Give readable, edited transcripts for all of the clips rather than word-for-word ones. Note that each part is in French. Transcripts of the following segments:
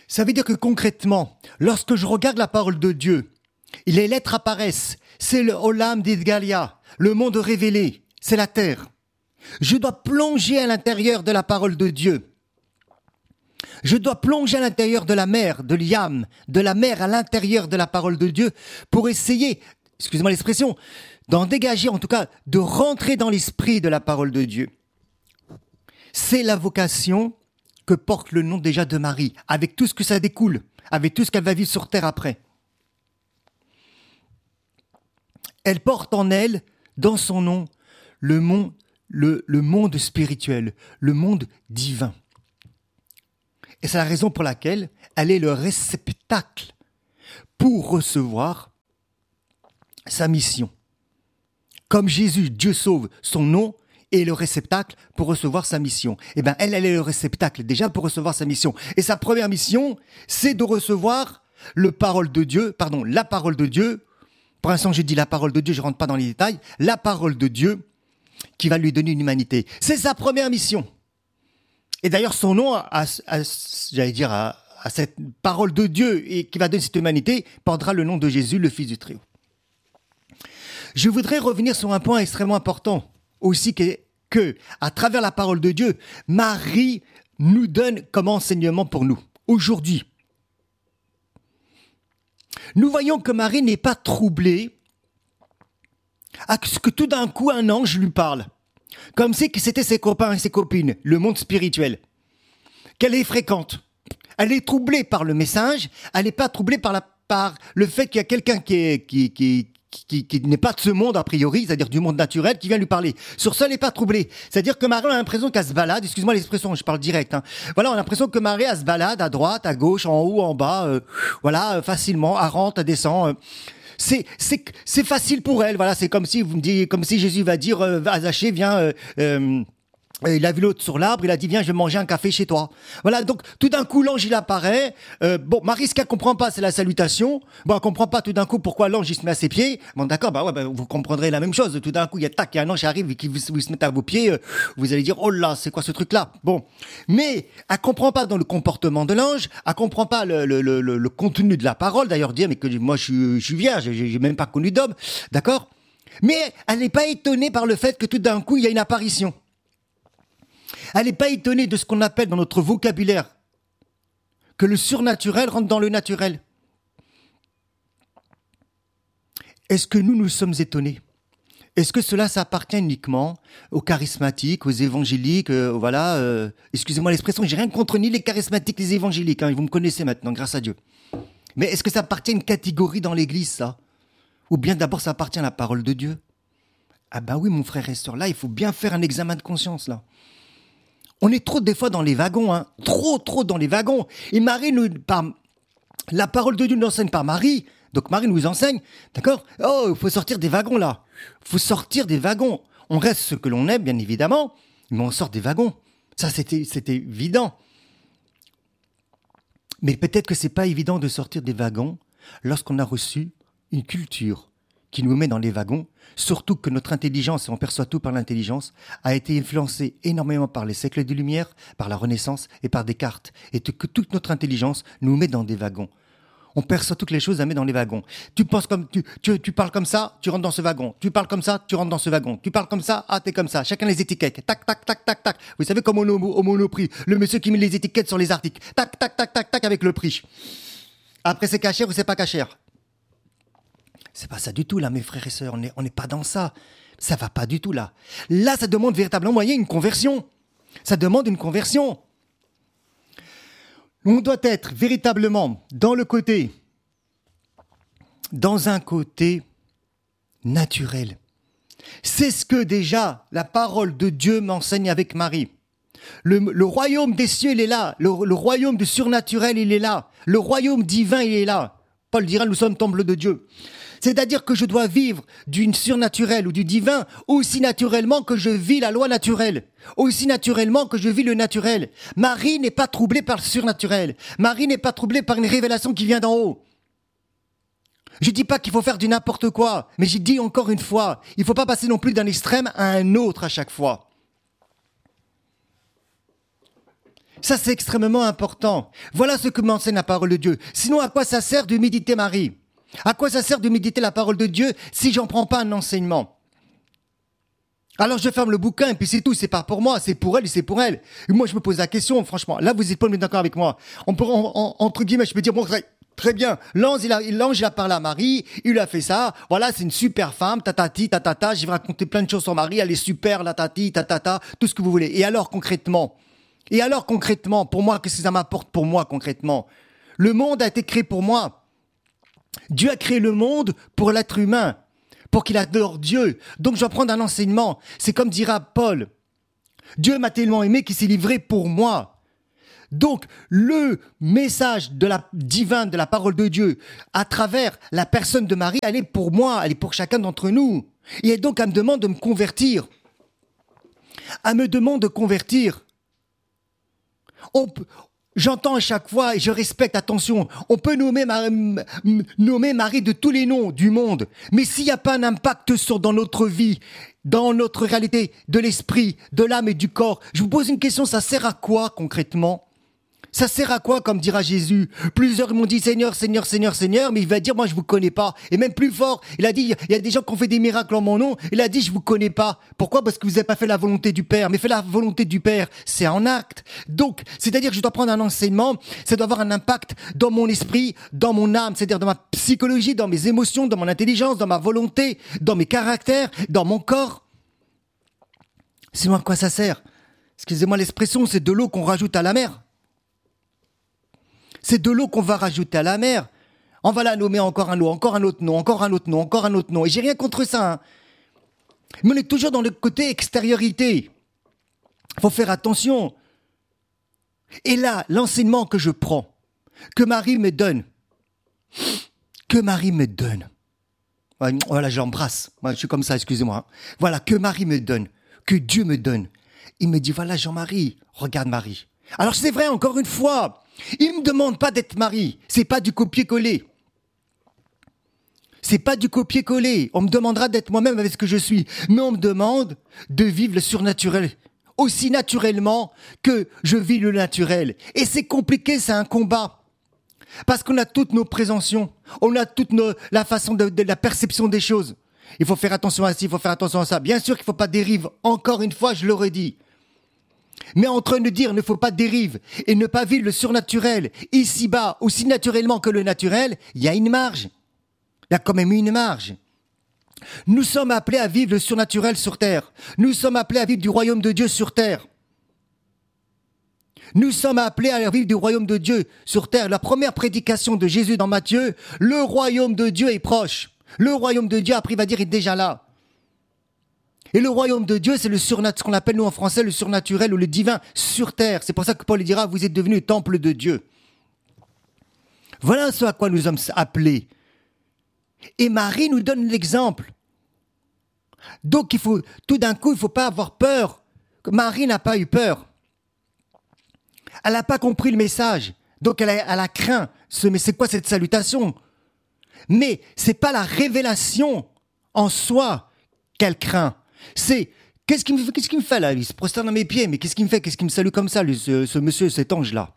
Ça veut dire que concrètement, lorsque je regarde la parole de Dieu, les lettres apparaissent. C'est le Olam d'Idgalia, le monde révélé, c'est la terre. Je dois plonger à l'intérieur de la parole de Dieu. Je dois plonger à l'intérieur de la mer, de l'Yam, de la mer à l'intérieur de la parole de Dieu pour essayer, excusez-moi l'expression, d'en dégager, en tout cas, de rentrer dans l'esprit de la parole de Dieu. C'est la vocation que porte le nom déjà de Marie, avec tout ce que ça découle, avec tout ce qu'elle va vivre sur terre après. Elle porte en elle, dans son nom, le monde spirituel, le monde divin. Et c'est la raison pour laquelle elle est le réceptacle pour recevoir sa mission. Comme Jésus, Dieu sauve, son nom est le réceptacle pour recevoir sa mission. Eh bien, elle est le réceptacle déjà pour recevoir sa mission. Et sa première mission, c'est de recevoir la parole de Dieu. Pour l'instant, j'ai dit la parole de Dieu, je ne rentre pas dans les détails. La parole de Dieu qui va lui donner une humanité. C'est sa première mission. Et d'ailleurs, son nom, à cette parole de Dieu et qui va donner cette humanité, portera le nom de Jésus, le Fils du Très-Haut. Je voudrais revenir sur un point extrêmement important aussi que, à travers la parole de Dieu, Marie nous donne comme enseignement pour nous, aujourd'hui. Nous voyons que Marie n'est pas troublée à ce que tout d'un coup un ange lui parle. Comme si c'était ses copains et ses copines, le monde spirituel, qu'elle est fréquente. Elle est troublée par le message, elle n'est pas troublée par le fait qu'il y a quelqu'un qui n'est pas de ce monde a priori, c'est-à-dire du monde naturel, qui vient lui parler. Sur ça, elle n'est pas troublée. C'est-à-dire que Marie a l'impression qu'elle se balade, excuse-moi l'expression, je parle direct. Voilà, on a l'impression que Marie, elle se balade à droite, à gauche, en haut, en bas, facilement, elle rentre, elle descend. C'est facile pour elle, voilà, c'est comme si Jésus va dire à Zachée, viens, il a vu l'autre sur l'arbre, il a dit viens, je vais manger un café chez toi. Voilà, donc tout d'un coup l'ange il apparaît. Marie, ce qu'elle comprend pas, c'est la salutation. Bon, elle comprend pas tout d'un coup pourquoi l'ange il se met à ses pieds. Bon, d'accord, vous comprendrez la même chose. Tout d'un coup, il y a un ange qui arrive et qui vous se met à vos pieds. Vous allez dire oh là, c'est quoi ce truc-là? Bon, mais elle comprend pas dans le comportement de l'ange. Elle comprend pas le contenu de la parole. D'ailleurs, dire mais que moi je suis vierge, j'ai même pas connu d'homme, d'accord? Mais elle n'est pas étonnée par le fait que tout d'un coup il y a une apparition. Elle n'est pas étonnée de ce qu'on appelle dans notre vocabulaire que le surnaturel rentre dans le naturel. Est-ce que nous sommes étonnés? Est-ce que cela, ça appartient uniquement aux charismatiques, aux évangéliques, excusez-moi l'expression, j'ai rien contre ni les charismatiques, ni les évangéliques, vous me connaissez maintenant, grâce à Dieu. Mais est-ce que ça appartient à une catégorie dans l'Église, ça? Ou bien d'abord ça appartient à la parole de Dieu? Ah ben oui, mon frère et sœur, là, il faut bien faire un examen de conscience, là. On est trop des fois dans les wagons, trop dans les wagons. Et Marie la parole de Dieu nous enseigne par Marie. Donc Marie nous enseigne, d'accord? Oh, il faut sortir des wagons là. Il faut sortir des wagons. On reste ce que l'on est, bien évidemment, mais on sort des wagons. Ça, c'était évident. Mais peut-être que c'est pas évident de sortir des wagons lorsqu'on a reçu une culture qui nous met dans les wagons, surtout que notre intelligence, et on perçoit tout par l'intelligence, a été influencée énormément par les siècles de lumière, par la Renaissance et par Descartes, et que toute notre intelligence nous met dans des wagons. On perçoit toutes les choses à mettre dans les wagons. Tu penses comme tu parles comme ça, tu rentres dans ce wagon. Tu parles comme ça, tu rentres dans ce wagon. Tu parles comme ça, t'es comme ça. Chacun les étiquettes. Tac, tac, tac, tac, tac. Vous savez comme au Monoprix, le monsieur qui met les étiquettes sur les articles. Tac, tac, tac, tac, tac avec le prix. Après c'est cachère ou c'est pas cachère. C'est pas ça du tout là, mes frères et sœurs. On n'est pas dans ça. Ça va pas du tout là. Là, ça demande véritablement une conversion. Ça demande une conversion. On doit être véritablement dans un côté naturel. C'est ce que déjà la parole de Dieu m'enseigne avec Marie. Le royaume des cieux, il est là. Le royaume du surnaturel, il est là. Le royaume divin, il est là. Paul dira, nous sommes temple de Dieu. C'est-à-dire que je dois vivre du surnaturel ou du divin aussi naturellement que je vis la loi naturelle, aussi naturellement que je vis le naturel. Marie n'est pas troublée par le surnaturel. Marie n'est pas troublée par une révélation qui vient d'en haut. Je dis pas qu'il faut faire du n'importe quoi, mais j'ai dit encore une fois, il faut pas passer non plus d'un extrême à un autre à chaque fois. Ça, c'est extrêmement important. Voilà ce que m'enseigne la parole de Dieu. Sinon, à quoi ça sert de méditer Marie? À quoi ça sert de méditer la parole de Dieu si j'en prends pas un enseignement? Alors je ferme le bouquin et puis c'est tout, c'est pas pour moi, c'est pour elle et c'est pour elle. Et moi je me pose la question, franchement, là vous êtes pas d'accord avec moi. On peut, entre guillemets, je peux dire, bon, très bien, l'ange il a parlé à Marie, il lui a fait ça, voilà, c'est une super femme, tatati, tatata, je vais raconter plein de choses sur Marie, elle est super, la tati, tatata, tout ce que vous voulez. Et alors concrètement, pour moi, qu'est-ce que ça m'apporte pour moi concrètement? Le monde a été créé pour moi. Dieu a créé le monde pour l'être humain, pour qu'il adore Dieu. Donc je dois prendre un enseignement. C'est comme dira Paul. Dieu m'a tellement aimé qu'il s'est livré pour moi. Donc le message divin de la parole de Dieu à travers la personne de Marie, elle est pour moi, elle est pour chacun d'entre nous. Et donc elle me demande de me convertir. Elle me demande de convertir. J'entends à chaque fois et je respecte, attention, on peut nommer Marie de tous les noms du monde, mais s'il n'y a pas un impact dans notre vie, dans notre réalité, de l'esprit, de l'âme et du corps, je vous pose une question, ça sert à quoi concrètement? Ça sert à quoi, comme dira Jésus? Plusieurs m'ont dit Seigneur, Seigneur, Seigneur, Seigneur, mais il va dire moi je vous connais pas. Et même plus fort, il a dit il y a des gens qui ont fait des miracles en mon nom, il a dit je vous connais pas. Pourquoi? Parce que vous n'avez pas fait la volonté du Père. Mais faire la volonté du Père, c'est en acte. Donc, c'est-à-dire que je dois prendre un enseignement, ça doit avoir un impact dans mon esprit, dans mon âme, c'est-à-dire dans ma psychologie, dans mes émotions, dans mon intelligence, dans ma volonté, dans mes caractères, dans mon corps. Sinon à quoi ça sert? Excusez-moi l'expression, c'est de l'eau qu'on rajoute à la mer. C'est de l'eau qu'on va rajouter à la mer. On va la nommer encore un lot, encore un autre nom, encore un autre nom, encore un autre nom. Et j'ai rien contre ça. Hein. Mais on est toujours dans le côté extériorité. Il faut faire attention. Et là, l'enseignement que je prends, que Marie me donne, voilà, j'embrasse. Moi, je suis comme ça, excusez-moi. Hein. Voilà, que Marie me donne, que Dieu me donne. Il me dit, voilà Jean-Marie, regarde Marie. Alors c'est vrai, encore une fois, il ne me demande pas d'être Marie. C'est pas du copier-coller. C'est pas du copier-coller. On me demandera d'être moi-même avec ce que je suis. Mais on me demande de vivre le surnaturel. Aussi naturellement que je vis le naturel. Et c'est compliqué, c'est un combat. Parce qu'on a toutes nos présomptions. On a toute la façon de la perception des choses. Il faut faire attention à ci, il faut faire attention à ça. Bien sûr qu'il ne faut pas dérive. Encore une fois, je le redis. Mais en train de dire, il ne faut pas dérive et ne pas vivre le surnaturel ici-bas, aussi naturellement que le naturel, il y a une marge. Il y a quand même une marge. Nous sommes appelés à vivre le surnaturel sur terre. Nous sommes appelés à vivre du royaume de Dieu sur terre. Nous sommes appelés à vivre du royaume de Dieu sur terre. La première prédication de Jésus dans Matthieu, le royaume de Dieu est proche. Le royaume de Dieu, après il va dire, est déjà là. Et le royaume de Dieu, c'est ce qu'on appelle nous en français le surnaturel ou le divin sur terre. C'est pour ça que Paul dira, vous êtes devenus temple de Dieu. Voilà ce à quoi nous sommes appelés. Et Marie nous donne l'exemple. Donc tout d'un coup, il ne faut pas avoir peur. Marie n'a pas eu peur. Elle n'a pas compris le message. Donc elle a craint. Mais c'est quoi cette salutation? Mais c'est pas la révélation en soi qu'elle craint. C'est qu'est-ce qu'il me fait là? Il se prosterne à mes pieds, mais qu'est-ce qu'il me fait? Qu'est-ce qu'il me salue comme ça, ce monsieur, cet ange-là?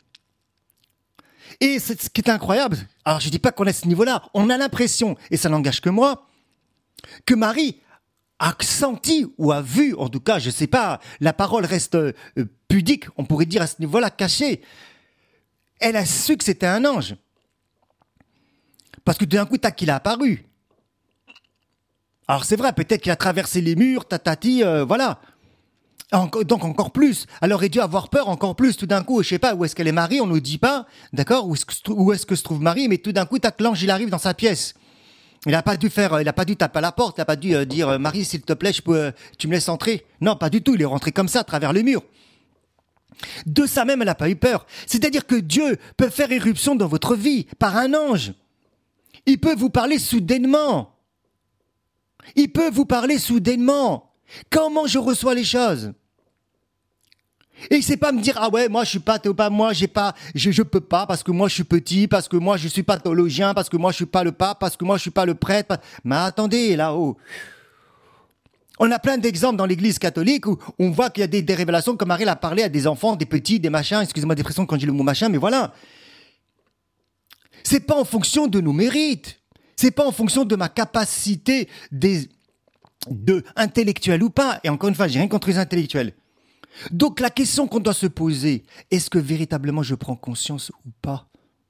Et ce qui est incroyable, alors je dis pas qu'on est à ce niveau-là, on a l'impression, et ça n'engage que moi, que Marie a senti ou a vu, en tout cas, je sais pas, la parole reste pudique, on pourrait dire à ce niveau-là, cachée. Elle a su que c'était un ange. Parce que d'un coup, tac, il a apparu. Alors c'est vrai, peut-être qu'il a traversé les murs, tatati, voilà. Donc encore plus. Elle aurait dû avoir peur encore plus. Tout d'un coup, je sais pas, où est-ce qu'elle est Marie, on nous dit pas, d'accord, où est-ce que se trouve Marie, mais tout d'un coup, tac, l'ange, il arrive dans sa pièce. Il a pas dû taper à la porte, il a pas dû dire, Marie, s'il te plaît, tu me laisses entrer. Non, pas du tout, il est rentré comme ça, à travers le mur. De ça même, elle n'a pas eu peur. C'est-à-dire que Dieu peut faire irruption dans votre vie par un ange. Il peut vous parler soudainement. Il peut vous parler soudainement. Comment je reçois les choses? Et il sait pas me dire, ah ouais, moi je suis pas, moi je peux pas, parce que moi je suis petit, parce que moi je suis pas théologien, parce que moi je suis pas le pape, parce que moi je suis pas le prêtre. Mais attendez, là-haut. On a plein d'exemples dans l'église catholique où on voit qu'il y a des révélations comme Marie a parlé à des enfants, des petits, des machins, excusez-moi d'expression quand je dis le mot machin, mais voilà. C'est pas en fonction de nos mérites. C'est pas en fonction de ma capacité intellectuelle ou pas. Et encore une fois, j'ai rien contre les intellectuels. Donc la question qu'on doit se poser, est-ce que véritablement je prends conscience ou pas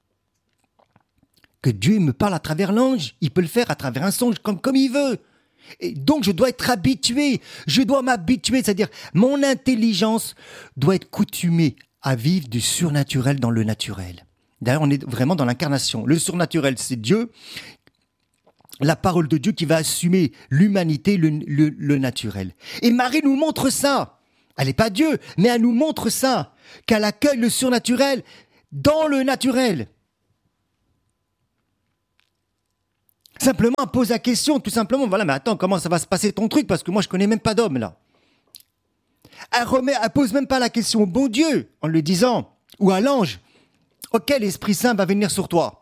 que Dieu me parle à travers l'ange? Il peut le faire à travers un songe comme il veut. Et donc je dois être habitué, je dois m'habituer, c'est-à-dire mon intelligence doit être coutumée à vivre du surnaturel dans le naturel. D'ailleurs, on est vraiment dans l'incarnation. Le surnaturel, c'est Dieu, la parole de Dieu qui va assumer l'humanité, le naturel. Et Marie nous montre ça. Elle n'est pas Dieu, mais elle nous montre ça, qu'elle accueille le surnaturel dans le naturel. Simplement, elle pose la question, tout simplement, voilà, mais attends, comment ça va se passer ton truc? Parce que moi, je connais même pas d'homme, là. Elle pose même pas la question au bon Dieu, en lui disant, ou à l'ange, ok, l'Esprit Saint va venir sur toi.